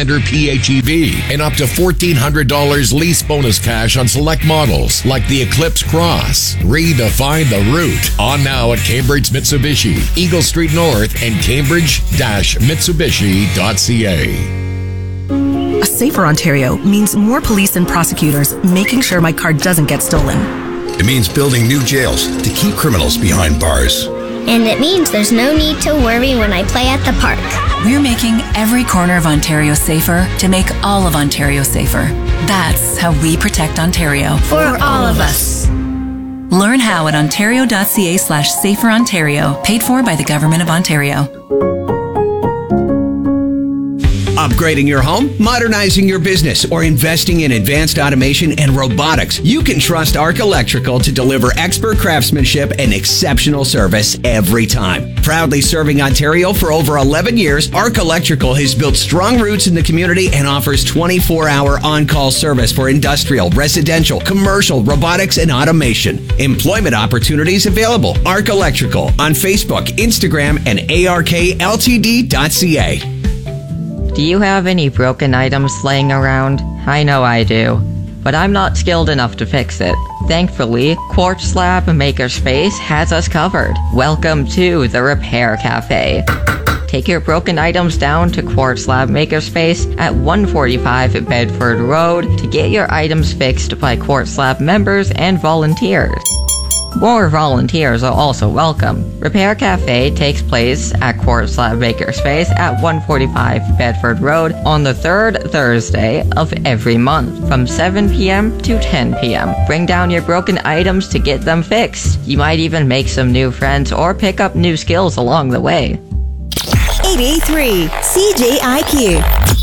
Highlander PHEV and up to $1,400 lease bonus cash on select models like the Eclipse Cross. Redefine the route. On now at Cambridge Mitsubishi, Eagle Street North and Cambridge-Mitsubishi.ca. A safer Ontario means more police and prosecutors making sure my car doesn't get stolen. It means building new jails to keep criminals behind bars. And it means there's no need to worry when I play at the park. We're making every corner of Ontario safer to make all of Ontario safer. That's how we protect Ontario. For all of us. Learn how at ontario.ca/saferontario, paid for by the Government of Ontario. Upgrading your home, modernizing your business, or investing in advanced automation and robotics, you can trust Arc Electrical to deliver expert craftsmanship and exceptional service every time. Proudly serving Ontario for over 11 years, Arc Electrical has built strong roots in the community and offers 24-hour on-call service for industrial, residential, commercial, robotics, and automation. Employment opportunities available. Arc Electrical on Facebook, Instagram, and arkltd.ca. Do you have any broken items laying around? I know I do, but I'm not skilled enough to fix it. Thankfully, Quartz Slab Makerspace has us covered. Welcome to the Repair Cafe. Take your broken items down to Quartz Slab Makerspace at 145 Bedford Road to get your items fixed by Quartz Slab members and volunteers. More volunteers are also welcome. Repair Cafe takes place at Quartz Slab Makerspace at 145 Bedford Road on the third Thursday of every month from 7 p.m. to 10 p.m. Bring down your broken items to get them fixed. You might even make some new friends or pick up new skills along the way. 88.3 CJIQ.